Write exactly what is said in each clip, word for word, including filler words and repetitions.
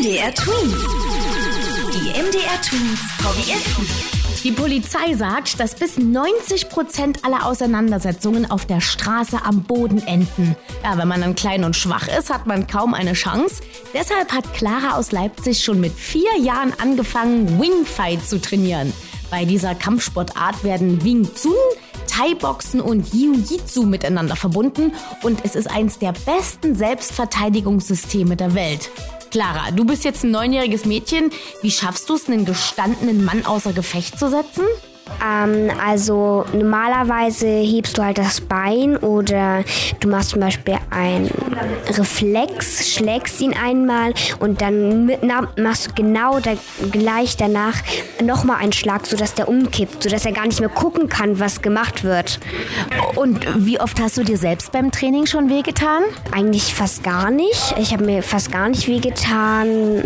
M D R Twins. Die M D R Twins Hobbyisten. Die Polizei sagt, dass bis neunzig Prozent aller Auseinandersetzungen auf der Straße am Boden enden. Ja, wenn man dann klein und schwach ist, hat man kaum eine Chance. Deshalb hat Clara aus Leipzig schon mit vier Jahren angefangen, Wingfight zu trainieren. Bei dieser Kampfsportart werden Wing Chun, Thai-Boxen und Jiu-Jitsu miteinander verbunden und es ist eins der besten Selbstverteidigungssysteme der Welt. Clara, du bist jetzt ein neunjähriges Mädchen. Wie schaffst du es, einen gestandenen Mann außer Gefecht zu setzen? Ähm, also normalerweise hebst du halt das Bein oder du machst zum Beispiel einen Reflex, schlägst ihn einmal und dann mit, na, machst du genau da, gleich danach nochmal einen Schlag, sodass der umkippt, sodass er gar nicht mehr gucken kann, was gemacht wird. Und wie oft hast du dir selbst beim Training schon wehgetan? Eigentlich fast gar nicht. Ich habe mir fast gar nicht wehgetan,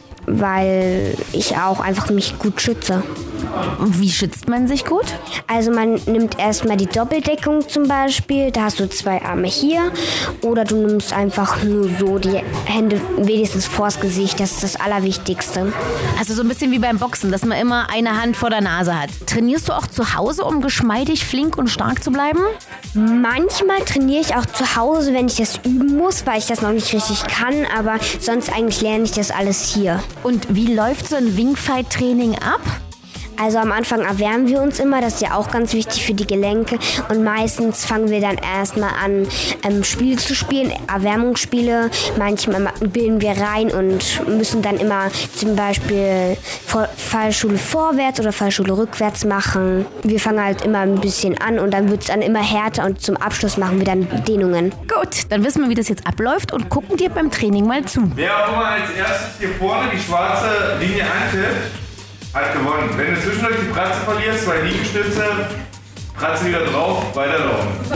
weil ich auch einfach mich gut schütze. Wie schützt man sich gut? Also man nimmt erstmal die Doppeldeckung zum Beispiel, da hast du zwei Arme hier oder du nimmst einfach nur so die Hände wenigstens vors Gesicht, das ist das Allerwichtigste. Also so ein bisschen wie beim Boxen, dass man immer eine Hand vor der Nase hat. Trainierst du auch zu Hause, um geschmeidig, flink und stark zu bleiben? Manchmal trainiere ich auch zu Hause, wenn ich das üben muss, weil ich das noch nicht richtig kann, aber sonst eigentlich lerne ich das alles hier. Und wie läuft so ein Wingfight-Training ab? Also am Anfang erwärmen wir uns immer, das ist ja auch ganz wichtig für die Gelenke und meistens fangen wir dann erstmal an, ähm, Spiele zu spielen, Erwärmungsspiele. Manchmal bilden wir rein und müssen dann immer zum Beispiel Fallschule vorwärts oder Fallschule rückwärts machen. Wir fangen halt immer ein bisschen an und dann wird es dann immer härter und zum Abschluss machen wir dann Dehnungen. Gut, dann wissen wir, wie das jetzt abläuft und gucken dir beim Training mal zu. Wer auch immer als erstes hier vorne die schwarze Linie antippt, hat gewonnen. Wenn du zwischendurch die Pratze verlierst, zwei Liegestütze, Pratze wieder drauf, weiterlaufen. Sehr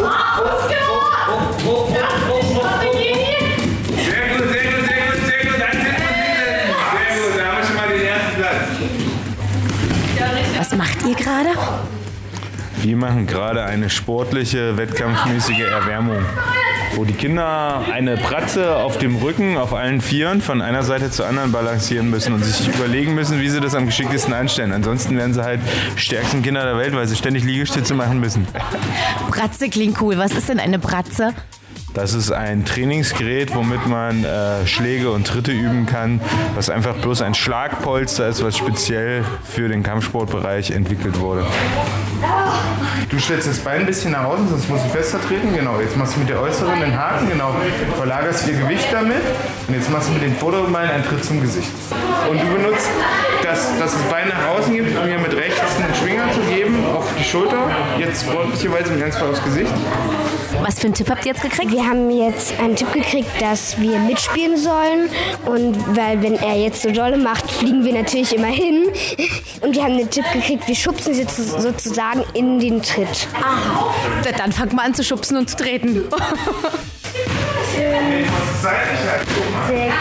gut, sehr gut, sehr gut, sehr gut. Dann sind wir Sehr gut, da haben wir schon mal den ersten Platz. Was macht ihr gerade? Wir machen gerade eine sportliche, wettkampfmäßige Erwärmung, wo die Kinder eine Pratze auf dem Rücken, auf allen Vieren, von einer Seite zur anderen balancieren müssen und sich überlegen müssen, wie sie das am geschicktesten anstellen. Ansonsten werden sie halt die stärksten Kinder der Welt, weil sie ständig Liegestütze machen müssen. Pratze klingt cool. Was ist denn eine Pratze? Das ist ein Trainingsgerät, womit man äh, Schläge und Tritte üben kann, was einfach bloß ein Schlagpolster ist, was speziell für den Kampfsportbereich entwickelt wurde. Du stellst das Bein ein bisschen nach außen, sonst musst du fester treten. Genau, jetzt machst du mit der äußeren den Haken, genau, verlagerst ihr Gewicht damit und jetzt machst du mit dem vorderen Bein einen Tritt zum Gesicht. Und du benutzt, dass, dass das Bein nach außen gibt, um mir mit rechts einen Schwinger zu geben auf die Schulter, jetzt freundlicherweise mit ganz voll aufs Gesicht. Was für einen Tipp habt ihr jetzt gekriegt? Wir haben jetzt einen Tipp gekriegt, dass wir mitspielen sollen und weil wenn er jetzt so dolle macht, fliegen wir natürlich immer hin und wir haben den Tipp gekriegt, wir schubsen sie sozusagen in den Tritt. Aha. Dann fangt mal an zu schubsen und zu treten. Fünf, sechs,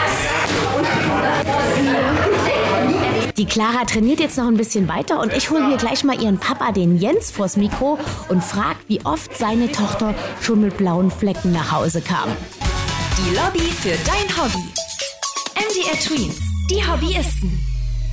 Die Clara trainiert jetzt noch ein bisschen weiter und ich hole mir gleich mal ihren Papa, den Jens, vors Mikro und frage, wie oft seine Tochter schon mit blauen Flecken nach Hause kam. Die Lobby für dein Hobby. M D R Twins, die Hobbyisten.